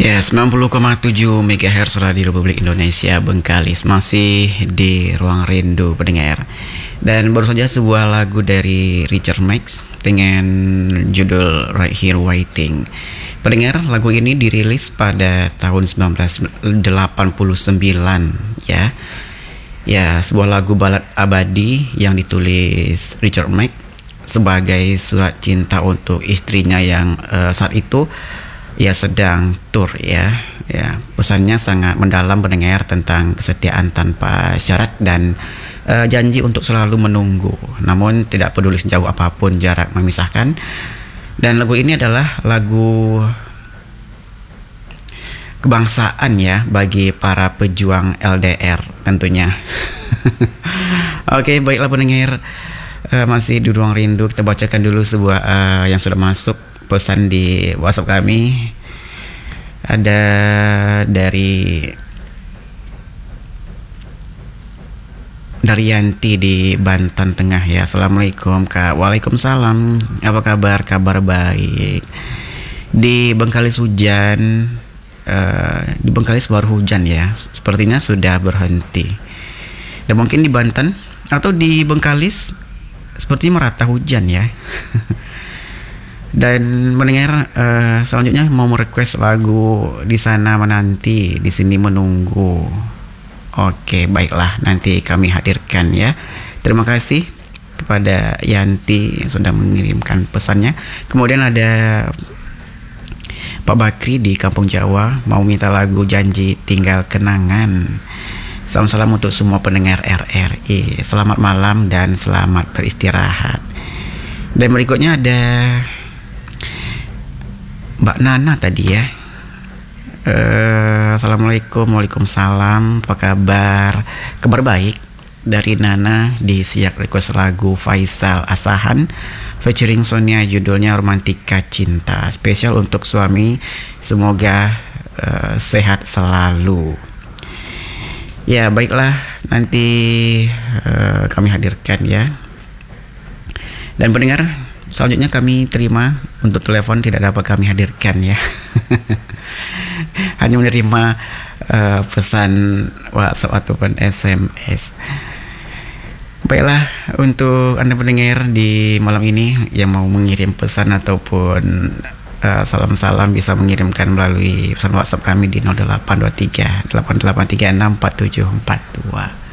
Ya, 90,7 MHz Radio Republik Indonesia Bengkalis masih di Ruang Rindu pendengar. Dan baru saja sebuah lagu dari Richard Marx dengan judul Right Here Waiting. Pendengar, lagu ini dirilis pada tahun 1989 ya. Ya, sebuah lagu balad abadi yang ditulis Richard Marx sebagai surat cinta untuk istrinya yang saat itu ya sedang tur ya. Pesannya sangat mendalam pendengar tentang kesetiaan tanpa syarat dan janji untuk selalu menunggu, namun tidak peduli sejauh apapun jarak memisahkan. Dan lagu ini adalah lagu kebangsaan ya bagi para pejuang LDR tentunya. Oke, baiklah pendengar, masih di Ruang Rindu, kita bacakan dulu sebuah yang sudah masuk pesan di WhatsApp kami. Ada dari Yanti di Banten Tengah ya. Assalamualaikum Kak. Waalaikumsalam. Apa kabar? Kabar baik. Di Bengkalis hujan. Di Bengkalis baru hujan ya. Sepertinya sudah berhenti. Dan mungkin di Banten atau di Bengkalis sepertinya merata hujan ya. Dan mendengar selanjutnya mau merequest lagu Di Sana Menanti, Di Sini Menunggu. Oke, baiklah, nanti kami hadirkan ya. Terima kasih kepada Yanti yang sudah mengirimkan pesannya. Kemudian ada Pak Bakri di Kampung Jawa mau minta lagu Janji Tinggal Kenangan. Salam-salam untuk semua pendengar RRI. Selamat malam dan selamat beristirahat. Dan berikutnya ada Mbak Nana tadi ya. Assalamualaikum. Waalaikumsalam. Apa kabar? Kabar baik dari Nana di siak request lagu Faisal Asahan featuring Sonia, judulnya Romantika Cinta, spesial untuk suami, semoga sehat selalu. Ya baiklah, nanti kami hadirkan ya. Dan pendengar, selanjutnya kami terima untuk telepon tidak dapat kami hadirkan ya. Hanya menerima pesan WhatsApp ataupun SMS. Baiklah, untuk Anda pendengar di malam ini yang mau mengirim pesan ataupun salam-salam bisa mengirimkan melalui pesan WhatsApp kami di 0823 883 64742.